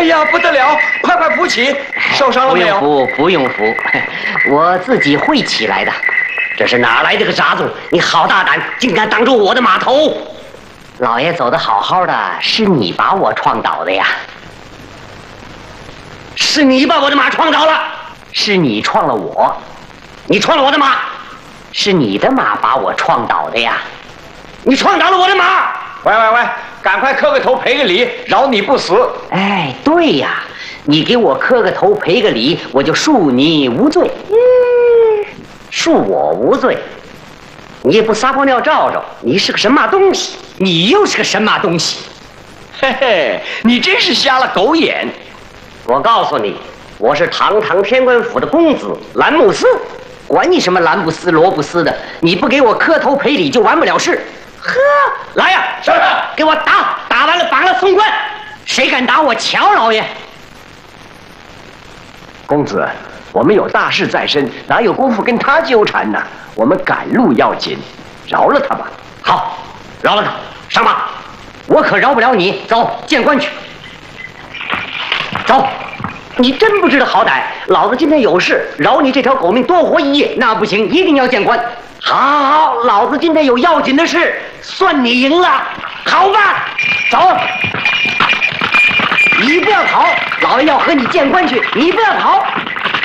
哎呀，不得了！快快扶起，受伤了没有？ 不用扶，我自己会起来的。这是哪来的个杂种？你好大胆，竟敢挡住我的马头！老爷走得好好的，是你把我撞倒的呀？是你把我的马撞倒了？是你撞了我？你撞了我的马？是你的马把我撞倒的呀？你撞倒了我的马！ 喂，赶快磕个头赔个礼，饶你不死。 哎，对呀，你给我磕个头赔个礼，我就恕你无罪。恕我无罪？你也不撒泡尿照照，你是个神马东西！你又是个神马东西！ 嘿嘿，你真是瞎了狗眼！ 我告诉你，我是堂堂天官府的公子兰姆斯，管你什么兰布斯罗布斯的，你不给我磕头赔礼就完不了事。呵，来呀！ 是， 给我打，打完了绑了送官。谁敢打我乔老爷？ 公子，我们有大事在身，哪有功夫跟他纠缠呢？我们赶路要紧，饶了他吧。 好，饶了他，上马。我可饶不了你，走，见官去。走，你真不知道好歹。老子今天有事，饶你这条狗命多活一夜，那不行，一定要见官。好，老子今天有要紧的事，算你赢了。好吧，走。你不要跑，老爷要和你见官去，你不要跑。